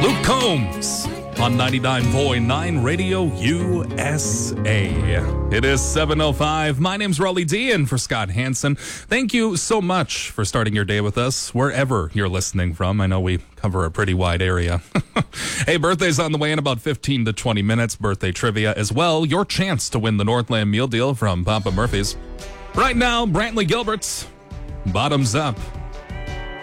Luke Combs on 99.9 Radio USA. It is 7:05. My name's Raleigh D, and for Scott Hansen, thank you so much for starting your day with us, wherever you're listening from. I know we cover a pretty wide area. Hey, birthday's on the way in about 15 to 20 minutes. Birthday trivia as well. Your chance to win the Northland meal deal from Papa Murphy's. Right now, Brantley Gilbert's Bottoms Up.